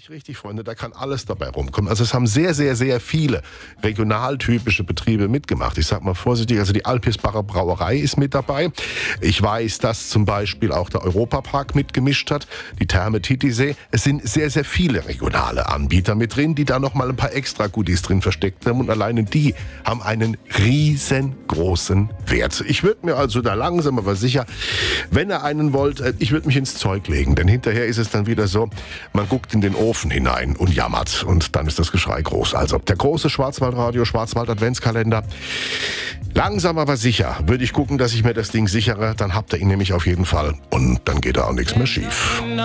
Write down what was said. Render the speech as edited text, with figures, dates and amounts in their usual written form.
Richtig, Freunde, da kann alles dabei rumkommen. Also es haben sehr, sehr, sehr viele regionaltypische Betriebe mitgemacht. Ich sag mal vorsichtig, also die Alpisbacher Brauerei ist mit dabei. Ich weiß, dass zum Beispiel auch der Europapark mitgemischt hat, die Therme Titisee. Es sind sehr, sehr viele regionale Anbieter mit drin, die da nochmal ein paar extra Goodies drin versteckt haben. Und alleine die haben einen riesengroßen Wert. Ich würde mir also da langsam aber sicher, wenn ihr einen wollt, ich würde mich ins Zeug legen. Denn hinterher ist es dann wieder so, man guckt in den Ofen hinein und jammert. Und dann ist das Geschrei groß. Also der große Schwarzwaldradio, Schwarzwald Adventskalender. Langsam aber sicher würde ich gucken, dass ich mir das Ding sichere. Dann habt ihr ihn nämlich auf jeden Fall. Und dann geht da auch nichts mehr schief.